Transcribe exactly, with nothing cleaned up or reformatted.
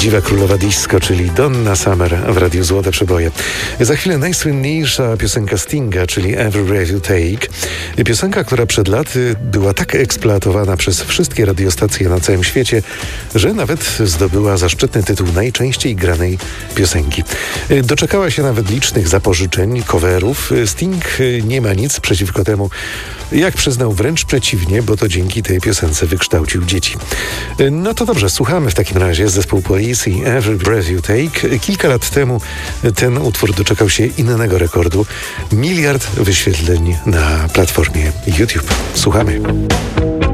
prawdziwa królowa disco, czyli Donna Summer w Radiu Złote Przeboje. Za chwilę najsłynniejsza piosenka Stinga, czyli Every Breath You Take. Piosenka, która przed laty była tak eksploatowana przez wszystkie radiostacje na całym świecie, że nawet zdobyła zaszczytny tytuł najczęściej granej piosenki. Doczekała się nawet licznych zapożyczeń, coverów. Sting nie ma nic przeciwko temu. Jak przyznał, wręcz przeciwnie, bo to dzięki tej piosence wykształcił dzieci. No to dobrze, słuchamy w takim razie zespół Police i Every Breath You Take. Kilka lat temu ten utwór doczekał się innego rekordu. Miliard wyświetleń na platformie YouTube. Słuchamy.